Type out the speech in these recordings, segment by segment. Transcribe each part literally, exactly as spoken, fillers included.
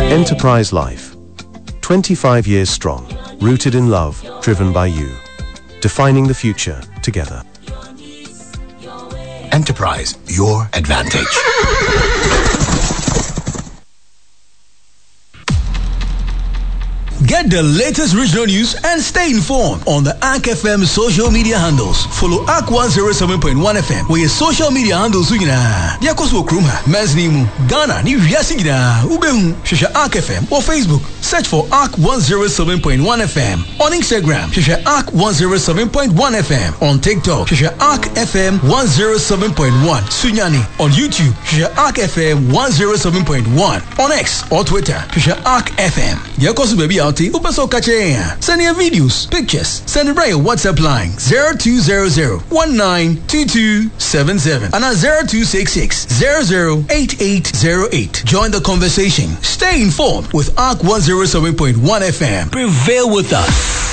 Enterprise Life. twenty-five years strong, rooted in love, driven by you. Defining the future together. Enterprise, your advantage. Get the latest regional news and stay informed on the A C K F M social media handles. Follow A C K one oh seven point one F M where your social media handles are. Diakoso Kruma, Mesnimu, Ghana, New Yasigina, Ubehu, Shisha A C K F M or Facebook. Search for A C K one oh seven point one F M. On Instagram, Shisha A C K one oh seven point one F M. On TikTok, Shisha A C K F M one oh seven point one. Sunyani. On YouTube, Shisha A C K F M one oh seven point one. On X or Twitter, Shisha A C K F M. Diakoso baby out. Upaso Kache. Send your videos, pictures. Send it by your WhatsApp line zero two zero zero one nine two two seven seven and at zero two six six zero zero eight eight zero eight. Join the conversation. Stay informed with A C K one oh seven point one F M. Prevail with us.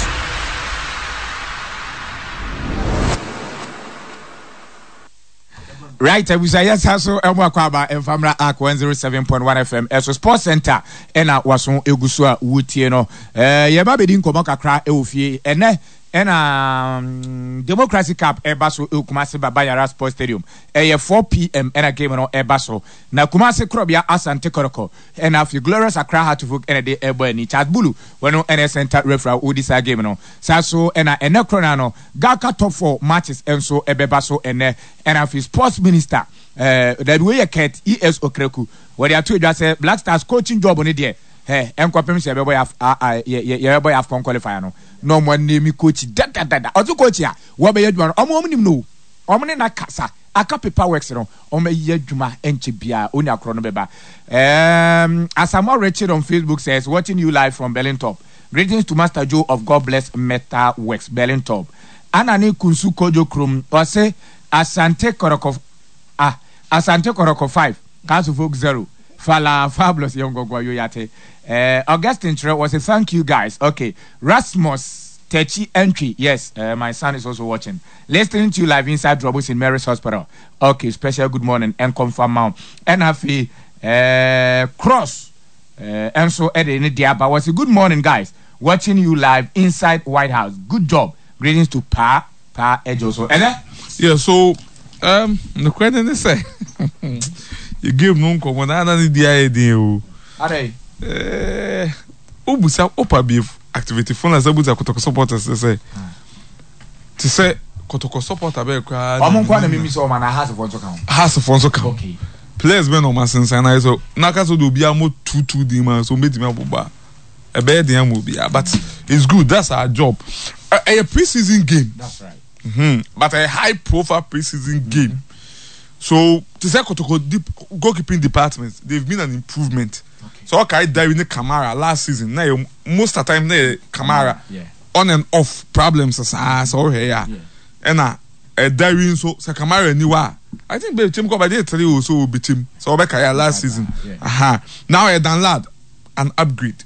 Right, I was a yes, so Elma Kwaba and Famra A C one oh seven point one F M. As a sports center, and I was on Egusua Wutieno. Eh, Yababi didn't come a cry, Eufie, and eh, and um, Democracy Cup, Ebaso, Kumasi Bayara Sports Stadium. Eh, four p.m. and a game on Ebaso. Now Kumasi Krobia Asante Koroko, and after Glorious Accra had to book and a day Ebony Chad Bulu, when no N S center referral would decide game no. Saso and a Enecronano, Gaka top four matches and so Ebebaso and eh, and after sports minister, uh, that way a cat E S Okreku, where they are two just say Black Stars coaching job on it there. Hey, and Quapim say, boy, have ah, yeah, boy, have qualifier no. No one name me coach, da da da da. Also, coach ya, what be you doing? I'm only no. I'm only na casa. A copy power works no. I'm a year juma enchibia, unia chronobeba. Um, as I'm all Richard on Facebook says, watching you live from Bellintop. Greetings to Master Joe of God Bless Meta Works Bellintop. Anani Kunsu Kojo Krum, or say, Asante Koroko, ah, Asante Koroko five, Council Folk zero. Fala fabulous young go yate. Uh, Augustine Tre was a thank you guys. Okay, Rasmus Techi entry. Yes, uh, my son is also watching. Listening to you live inside Drobus in Mary's Hospital. Okay, special good morning and confirm mount. And happy uh, cross. Uh, and so Eddie Diaba was a good morning, guys. Watching you live inside White House. Good job. Greetings to Pa Pa Ejoso. And then yeah, so um, the question is say. You give no common another idea. Are they? Eh, Ubusa Opa beef activity phone as Abuja Kotoko supporters say. To say Kotoko supporter be cry. Amon kwa na mimi so man has of onso kan. Has of onso kan. Okay. Players be no man sense na so naka so do bia mo two two di man so meti me aboba. E be dey am bia but it's good, that's our job. A, a pre-season game. That's right. Mhm. But a high profile pre-season mm-hmm. game. So, to say Kotoko deep goalkeeping department, they've been an improvement. Okay. So, okay, there in the Kamara last season. Now, most of the time, the Kamara yeah. on and off problems as as or here. And uh, there in so so Kamara niwa. I think the team come by the tell you also be team. So, okay, last season. Yeah. Aha. Now, a Dan Lad, an upgrade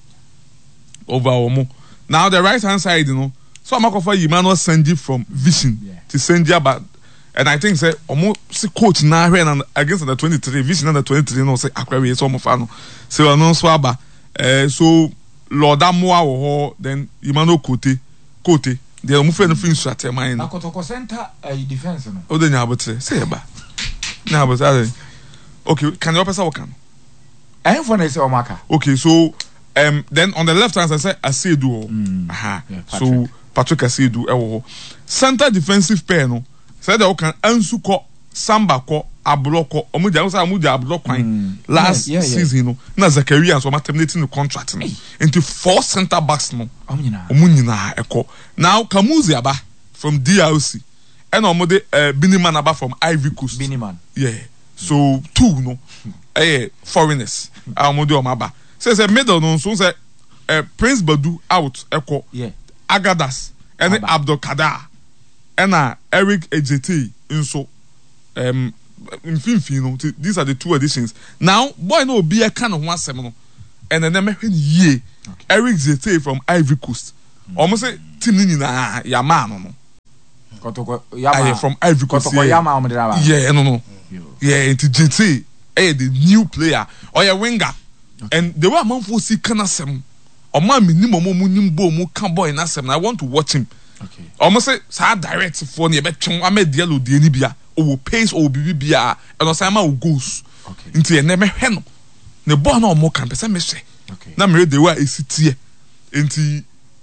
over Omo. Now, the right hand side, you know. So, I'm going to Emmanuel Senji from Vision yeah. to Senji about. And I think say almost see coach now when against the twenty-three, Vision under twenty-three, no say Aquarius so mufano. So no swaba. Uh, so Lord Amoa or then Emmanuel Kote, Kote. They are moving the finish at your mind. Kotoko center a defense no. Oh, then you have to say about. Now, but okay, can you pass our can? I am for say Omaka. Okay, so um then on the left hand I say Asedu. Mm. Aha. Yeah, so Patrick Asedu. Eh, center defensive pair no. Said they can Ansu ko Samba ko Abloko Omuja Osa Omuja Abloko last yeah, yeah, yeah. season no na Zachariah so terminating the contract no into four center backs no Omunyina Omunyina eko now Kamuzi aba from D R C and omode uh, Biniman aba from Ivory Coast Biniman yeah so two no eh foreigners omode omaba say say middle no so say uh, Prince Badu out eko yeah Agadas and Abdul Kadar and uh, Eric Ejete inso um in fin you know these are the two additions now boy no be a kind of one seven and then me ye Eric Ejete from Ivory Coast almost say team ni na yama no Kotoko yama from Ivory Coast Kotoko yama omdira yeah no no yeah Ejete eh the new player or your winger and the way a man for see kana sem or man minimum munim bo mu can boy na sem I want to watch him. Okay. Almost say sa direct for near between I made yellow the enibia or pace or bibia and osama will goes. Okay. Into a name hen. Ne born no more can person me say. Okay. Na me the way is it here. Into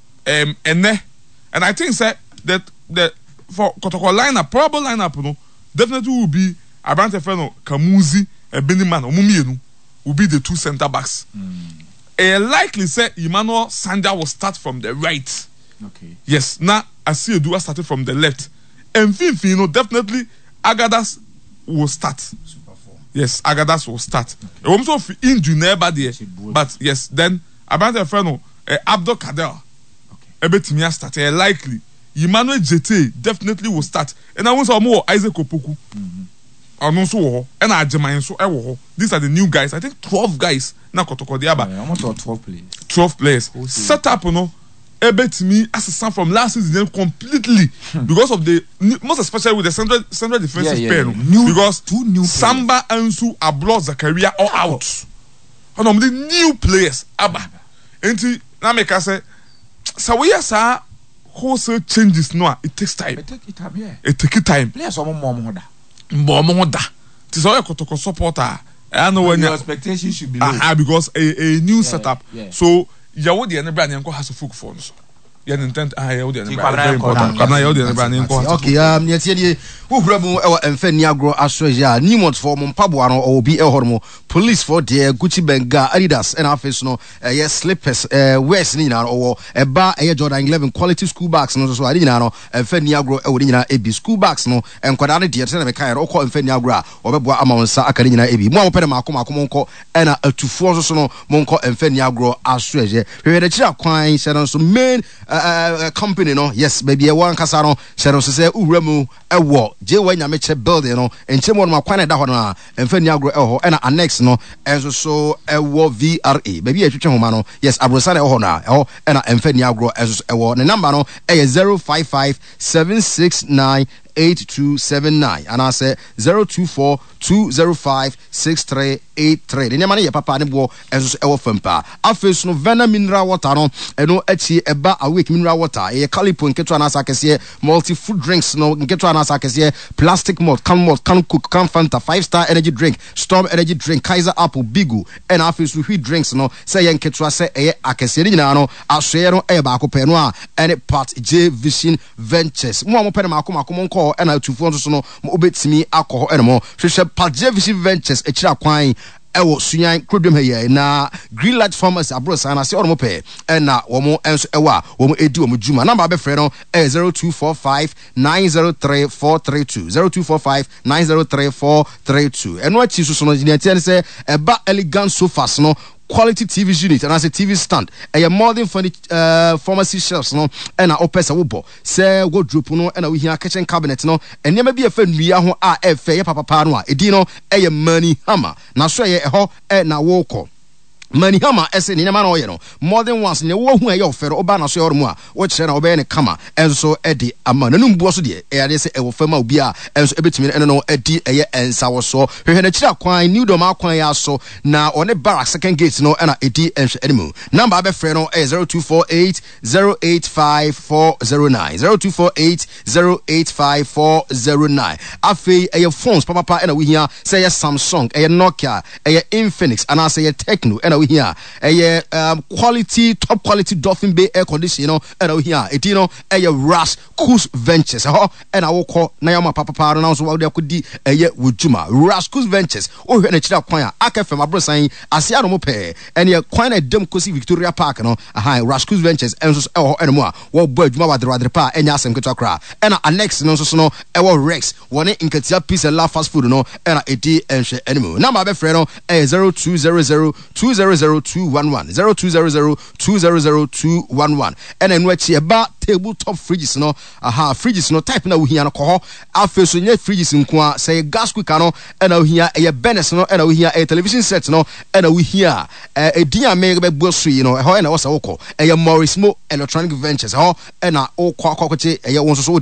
um and ne and I think say that that for Kotoko lineup, probable lineup no definitely will be Abrante Feno, Kamuzi, and Beniman or Mumienu will be the two centre backs. Mm. A likely say Emmanuel Sanja will start from the right. Okay. Yes, now I see Edua started from the left. And Fifi, you know, definitely Agadas will start. Super four. Yes, Agadas will start. Okay. Also injury never there. But yes, then Abrante Feno, uh, Abdul Kader. Okay. Ebetimia start. Uh, likely. Emmanuel Jete definitely will start. And I want some more Isaac Opoku. Mm-hmm. And also, and I Jemain so I these are the new guys. I think twelve guys. Na Kotoko Diaba. I want twelve players. Twelve players. Oh, set up, you know. Ebe to me as a son from last season completely because of the most especially with the central central defensive yeah, yeah, pair. yeah. New, because two new Samba Ansu Ablo Zakaria all out. And um, the new players. Abba. And now make us say, so we are wholesale changes no it takes time. It take it time, yeah. It take time. Players are more more da. More more da. This is all Kotoko supporter. I know when your expectations should be low. Ah, because a, a new yeah, setup. Yeah. So yawo the brand yanko has a full phone so. Yeah, intent ah yawo the brand very important. Kana yawo the brand yanko. Okay, um yet ye wo hura mu e wa emfani agro asroja Newmont for mo mpaboa no obi e hormo police for there Gucci Benga Adidas and office no eh slippers eh wears ni nyina owo e ba eh Jordan eleven quality school bags no so ade nyina no emfani agro e wo nyina ebi school bags no enkwada ne de se na me kan ro ko emfani agro a obeboa ama wonsa aka nyina ebi mo amopede mako mako monko e na atufuo so no monko emfani agro asroja we de kira kwan se no so main uh, company no yes baby e wan kasa no se no so se uwura mu e wo je wa nyameche building no enche mo no kwan da ho no emfani agro e ho e na annex no enso so e wo V R A baby e twetwe homa no yes abrosane e ho na e ho e na emfani agro enso e wo ne number no e zero five five seven six nine eight two seven nine and I say zero two four two zero five six three eight three. The name of papa ne bo enso e wo fampa afes no Vena mineral water no eno echi eba awake mineral water e calipo nketo anasa kese multi food drinks no nketo anasa kese plastic malt can malt can cook can Fanta five star energy drink Storm energy drink Kaiser apple bigu and afes we drinks no say yen keto say e akese ni nyina no asoye no e ba akopɛ no a ene part J Vision Ventures mo mo pɛ ma akoma akoma and I two phones so no obetimi akɔ enemo hwehwɛ J Vision Ventures ekira kwan ewo sunyan krodom heye na Green Light Farmers abro sana se omo pe na womo enso ewa womo edi womo juma number be frɛ no eh zero two four five nine zero three four three two zero two four five nine zero three four three two eno achi so so no jinete se eba elegant sofas no quality T V unit and as a T V stand a modern furniture uh, pharmacy shelves no and a opesa wobo say wardrobe no and we hear kitchen cabinet no and never be a fan we ho a e fe papa pa no a edi no e money hammer na so ye ho e na woko Mani hama ese ni nama no ye no more than once ne wo hu e ye ofere oba na so ye mu a wo kire na oba ye ne kama enso e di ama na numbuo so de e ade se e wo fama obi a enso ebetimi ene no e di eye ensa wo so hwehwe na kira kwan new dom akwan ya so na one barrack second gate no e na e di enso enemu number be frɛ no e zero two four eight zero eight five four zero nine zero two four eight zero eight five four zero nine afei e ye phones papa pa e na we hia say ye Samsung e ye Nokia e ye Infinix and I say ye Tecno e na we here a um, quality top quality Dolphin Bay air conditioner no and we here it you know a Rush Cruise Ventures ho and I will call na yama papa pa na so we could di a wujuma Rush Cruise Ventures o hwe na kira kwan a akafem abrosan asia no mo pe and ye kwan na dem kosi Victoria Park no aha Rush Cruise Ventures enso e ho enemo a wo bo adwuma wadre wadre pa enya asem keto kra and annex no so no e wo Rex woni inkatia pizza la fast food no and edi enhwe enemo number be frɛ no e zero two zero zero two zero zero two one one zero two zero zero two zero zero two one one and then what you about tabletop fridges no aha fridges no type na we here no ko afa so nye fridges nko say gas cooker no and we here e Benes no and we here a television set no and we here e dia me be bosu yi no e ho na wo sa wo ko e Morris Mo Electronic Ventures ho and na o kwa kwa kwa e won so so de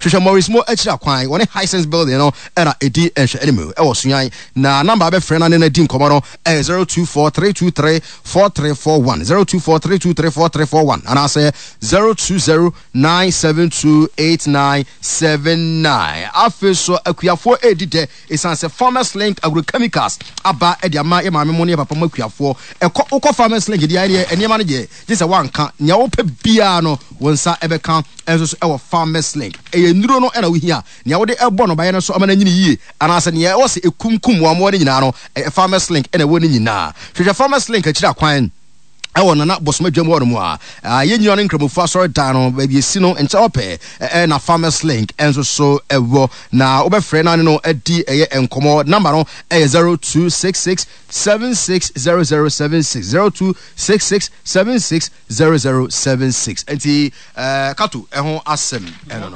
hwehwɛ Morris Mo akira kwan woni Hisense building no era edi enhwe enemu e wo sunyan na number be frɛ na ne na di nkɔmɔ no eh zero two four three two three four three four one zero two four three two three four three four one and I say zero two zero nine seven two eight nine seven nine afi so akuafo edide esanse Farmers Link Agrochemicals aba e dia ma e ma me mo ne papa mo akuafo e kɔ ukɔ Farmers Link dia ene enema no je je se wanka nya wo pe bia no wonsa e be kan enso so e wo Farmers Link e nduro no e na wo hia nya wo de e bɔ no ba ye no so amana nyini yie anase ne wo se ekumkum wo mo ne nyina no e Farmers Link e na wo ne nyina hwehwɛ Farmers Link akira kwan ewo nana bosoma dwam wo no a yenyi no nkramofo asori dan no ba bi esi no nche ope e na Farmers Link enso so ewo na obefre na no adi eye enkomo number no e zero two six six seven six zero zero seven six zero two six six seven six zero zero seven six enti eh kato e ho asem e no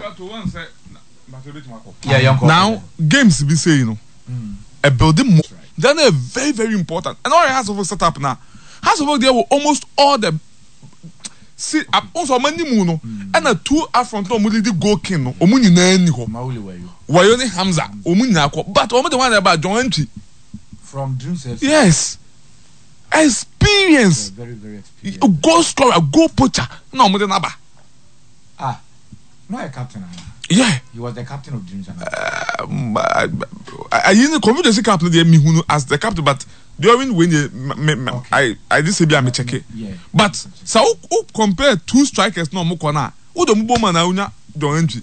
yeah yeah now games be say you know a building more then a very very important and all it has to set up now. Has of there were almost all the see also many muno and a two up front no mudi go king no omuni na ni ho wayo ni Hamza omuni na akọ but omo the one about John Entry from Dreams yes experience yeah, very very experienced goal scorer goal poacher no omo the naba ah no a captain yeah he was the captain of Dreams um, I I you confidence captain there me who as the captain but during when you, me, me, okay. I I just say be am check it. Yeah. But so who compare two strikers no mo corner. Who the mbo man na unya John Entry.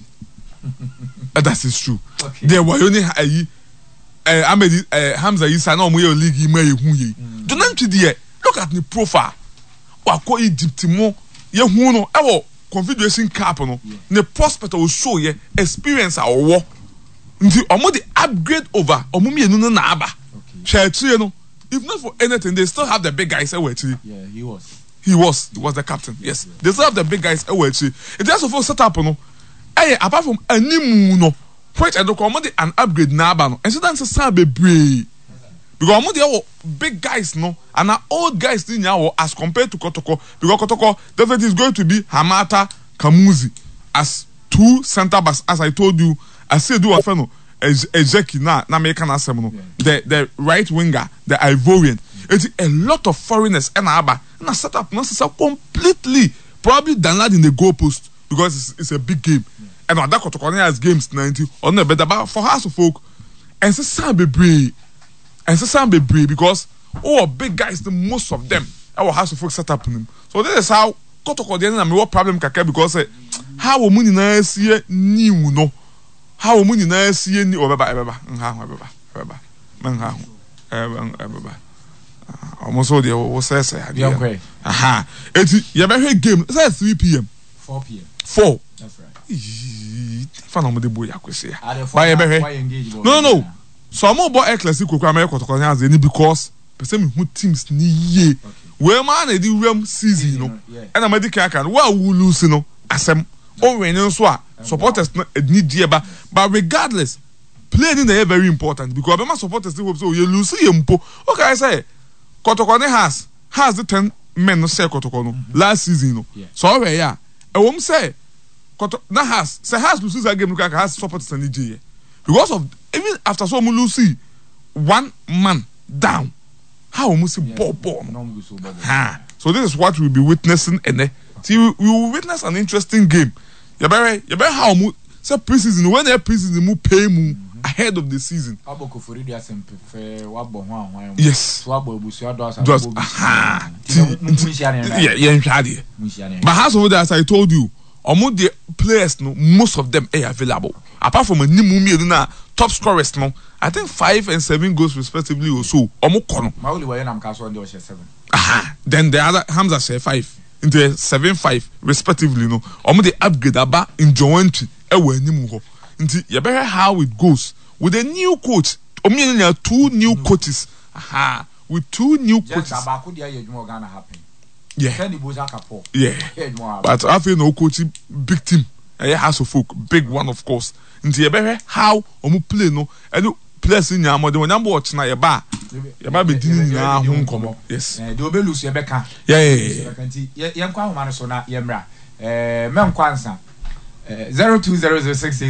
That is true. Okay. There were only ayi eh Ahmed eh Hamza Isa na mo ye league ma ye hu ye. John Entry there. Look at the profile. Wa ko Egypt mo ye hu no e wo Confederation Cup no. The prospect will show ye experience awo. Nti omo the upgrade over omo mienu no na aba. Okay. Share no. If not for anything, they still have the big guys. Yeah, he was. He was. He was the captain. Yes, yeah. They still have the big guys. It just for set up, no. Hey, apart from any no, which I don't call an upgrade now, no. And so that's a sabe brave because they are big guys, no, and our old guys now as compared to Kotoko because Kotoko definitely is going to be Hamata Kamuzi as two centre backs, as I told you. I say do a fellow. Ezeki na na American Arsenal the the right winger the Ivorian it's a lot of foreigners and aba na set up not set completely probably download in the goalpost because it's, it's a big game yeah. And that Kotoko has games ninety on the better but for House of Folk and so some be brave and so some be brave because oh big guys the most of them our House of Folk set up in him so this is how Kotoko the na me what problem kaka because uh, how we na see new no how many na see any obeba ebeba nha obeba ebeba nha ebeba almost all the wo say say aha eti ye be hwe game say three p m four p m four that's right fa na mo de boy akwese ya ba ye be hwe no no no so mo bo e classic kokwa me kotoko nya ze ni because person me hu teams ni ye we ma na di wem season no e na medical kan wa wu lose no asem o wen nso a supporters need but but regardless playing in there very important because my supporters still hope so you lose yempo okay I say Kotoko has has the ten men no say Kotoko no last season no so where ya e wom say Kotoko na has say has lose that game no has supporters and J because of even after so lose one man down how we must ball ball ha so this is what we'll be witnessing and see we will witness an interesting game. You better, you better how mu say preseason when they preseason mu pay mu ahead of the season. Yes. Yeah, yeah, but as over there, as I told you, among the players, no, most of them are available. Apart from a Nimumi na top scorers, no, I think five and seven goals respectively or so. Omo Aha. Then the other Hamza say five. Into seven five respectively no omo dey upgrade aba in John Entry e wa animu ho nti you better how it goes with a new coach omo nya two new coaches aha with two new coaches abako dey adwuma Ghana happen yeah yeah but I feel no coach big team e House of Folk big one of course nti you better how omo play no and players in your mother when I'm watching na yeba yeba be din na ho nkomo yes eh de obelus yebeka yeah yeah yeah yen kwa ho ma no so na yemra eh men kwansa zero two zero zero six